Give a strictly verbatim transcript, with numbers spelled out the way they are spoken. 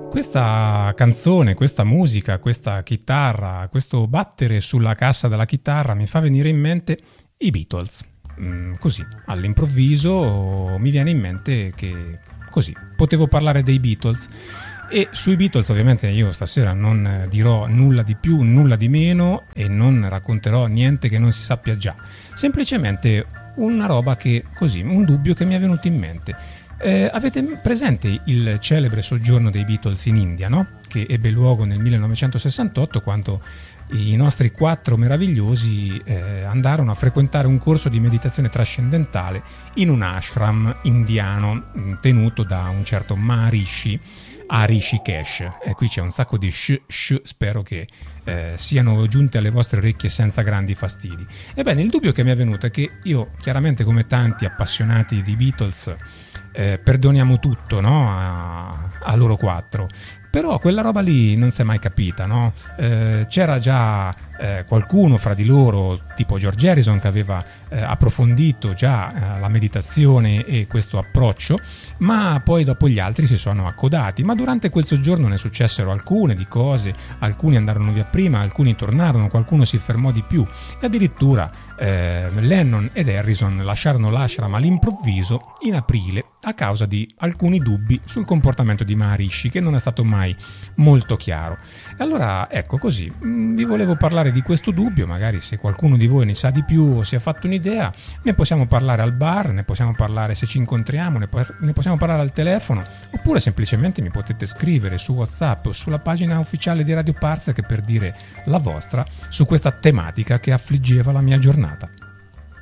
Questa canzone, questa musica, questa chitarra, questo battere sulla cassa della chitarra mi fa venire in mente i Beatles. Mm, così, all'improvviso mi viene in mente che così potevo parlare dei Beatles. E sui Beatles ovviamente io stasera non dirò nulla di più, nulla di meno e non racconterò niente che non si sappia già. Semplicemente una roba che, così, un dubbio che mi è venuto in mente. Eh, avete presente il celebre soggiorno dei Beatles in India, no? Che ebbe luogo nel millenovecentosessantotto, quando i nostri quattro meravigliosi eh, andarono a frequentare un corso di meditazione trascendentale in un ashram indiano tenuto da un certo Maharishi a Rishikesh. E qui c'è un sacco di sh, sh, spero che eh, siano giunte alle vostre orecchie senza grandi fastidi. Ebbene, il dubbio che mi è venuto è che io, chiaramente come tanti appassionati di Beatles, Eh, perdoniamo tutto, no? a, a loro quattro, però quella roba lì non si è mai capita, no? Eh, c'era già eh, qualcuno fra di loro, tipo George Harrison, che aveva eh, approfondito già eh, la meditazione e questo approccio, ma poi dopo gli altri si sono accodati. Ma durante quel soggiorno ne successero alcune di cose, alcuni andarono via prima, alcuni tornarono, qualcuno si fermò di più e addirittura eh, Lennon ed Harrison lasciarono l'ashram all'improvviso in aprile a causa di alcuni dubbi sul comportamento di Maharishi, che non è stato mai molto chiaro. E allora ecco, così vi volevo parlare di questo dubbio, magari se qualcuno di voi ne sa di più o si è fatto un'idea, ne possiamo parlare al bar, ne possiamo parlare se ci incontriamo, ne, po- ne possiamo parlare al telefono, oppure semplicemente mi potete scrivere su WhatsApp o sulla pagina ufficiale di Radio Parzak per dire la vostra su questa tematica che affliggeva la mia giornata.